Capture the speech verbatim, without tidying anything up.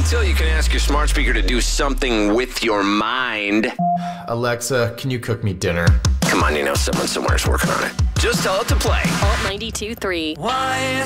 Until you can ask your smart speaker to do something with your mind. Alexa, can you cook me dinner? Come on, you know someone somewhere is working on it. Just tell it to play. Alt ninety-two point three. Why